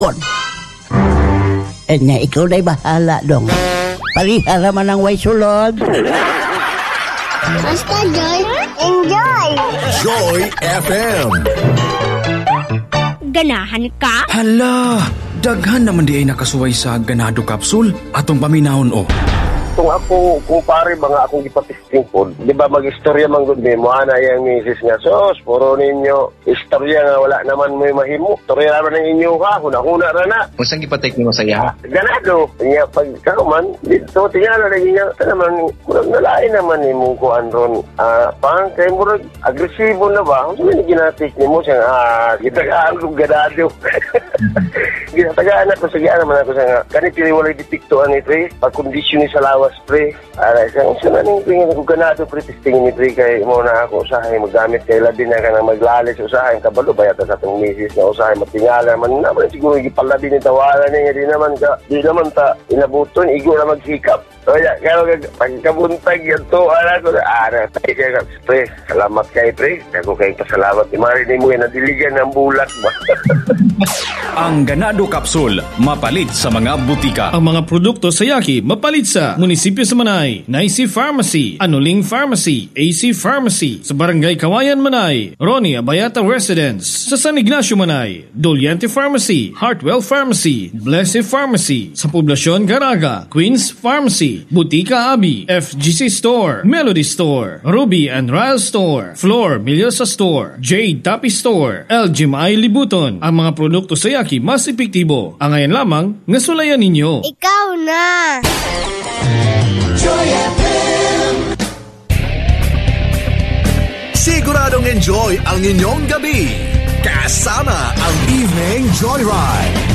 kon. Ikaw na'y bahala dong. Palihara man ang way sulod. Basta Joy, enjoy! Joy FM. Ganahan ka? Hala, daghan naman di ay nakasuway sa ganado kapsul atong paminahon o. Kung ako, kumpare mga akong ipatisting po, di ba mag-istorya man gud mo, ana yung misis nga, sos, puro ninyo, istorya nga wala naman may mahimo. Istorya naman ng inyo ha, huna-huna na na. Kung saan ipatik mo saya? Ganado, niya pag kauman, dito, tingala na niya, naman, murag nalain naman ni mong kuan ron, pang, kay murag, agresibo na ba? Kung saan ginatik ni mo, siyang, gitagaan kong ganado. Ginatagaan ako, sige naman ako siya nga, kanit piliwalay detektuan ito pag-kondisyon ni sa lawas, pre. Siyang naning tingin ko ganado, pre, testingin ni pre, kay mo na ako usahay, magamit kay labi na ka na maglalis usahay, kabalo, bayata sa itong misis na usahay, matingala naman siguro, ipalabi ni tawalan niya, di naman ta, inabuton, igo na magsikap. So, kaya pagkabuntag yan to, ko na, pre, salamat kay pre, ako kay pasalamat, marinig mo yan, nadiligan ng bulak ba? Ang ganado kapsul, mapalit sa mga butika. Ang mga produkto sa Yaki, mapalit sa Munisipyo sa Manay, Naisi Pharmacy, Anuling Pharmacy, AC Pharmacy, sa Barangay Kawayan Manay, Ronnie Abayata Residence, sa San Ignacio Manay, Doliente Pharmacy, Heartwell Pharmacy, Blessed Pharmacy, sa Poblasyon Garaga, Queens Pharmacy, Butika Abi, FGC Store, Melody Store, Ruby and Ryle Store, Floor Milyosa Store, Jade Tapi Store, LGMI Libuton. Ang mga produkto sa Yaki mas epektibo. Ang ngayon lamang, ngasulayan ninyo. Ikaw na! Joy FM. Siguradong enjoy ang inyong gabi. Kasama ang Evening Joyride.